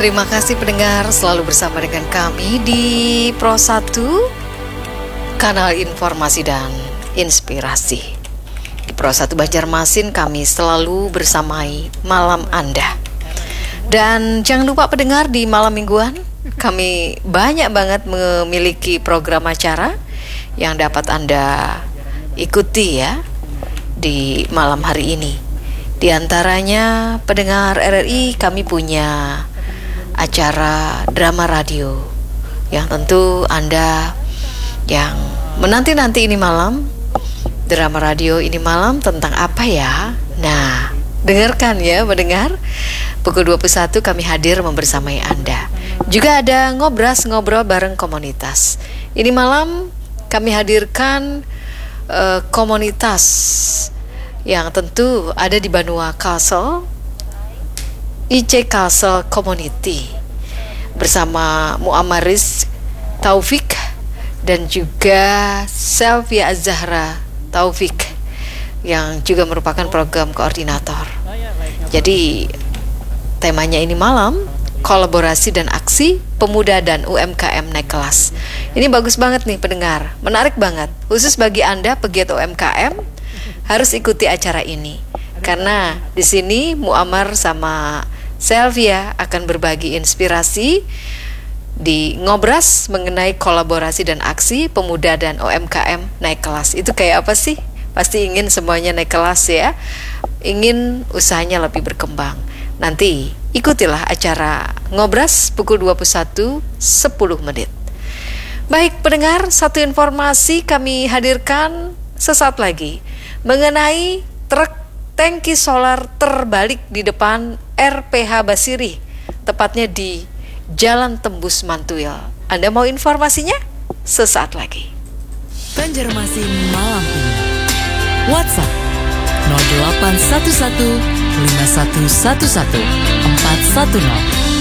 Terima kasih pendengar selalu bersama dengan kami di Pro 1, kanal informasi dan inspirasi. Di Pro 1 Banjarmasin kami selalu bersamai malam Anda. Dan jangan lupa pendengar, di malam mingguan kami banyak banget memiliki program acara yang dapat Anda ikuti ya di malam hari ini. Di antaranya pendengar RRI, kami punya acara drama radio yang tentu Anda yang menanti-nanti ini malam. Drama radio ini malam tentang apa ya? Nah, dengarkan ya mendengar. Pukul 21 kami hadir membersamai Anda. Juga ada ngobrol bareng komunitas. Ini malam kami hadirkan komunitas yang tentu ada di Banua Castle, IC Castle Community, bersama Muammaris Taufik dan juga Selvia Zahra Taufik yang juga merupakan program koordinator. Jadi temanya ini malam kolaborasi dan aksi pemuda dan UMKM naik kelas. Ini bagus banget nih pendengar, menarik banget. Khusus bagi Anda pegiat UMKM harus ikuti acara ini. Karena di sini Muammar sama Selvia akan berbagi inspirasi di ngobras mengenai kolaborasi dan aksi pemuda dan UMKM naik kelas. Itu kayak apa sih? Pasti ingin semuanya naik kelas ya. Ingin usahanya lebih berkembang. Nanti ikutilah acara ngobras pukul 21.10 menit. Baik pendengar, satu informasi kami hadirkan sesaat lagi mengenai truk tangki solar terbalik di depan RPH Basiri, tepatnya di Jalan Tembus Mantuil. Anda mau informasinya? Sesaat lagi. Banjarmasin malam ini. WhatsApp 0811 5111 410.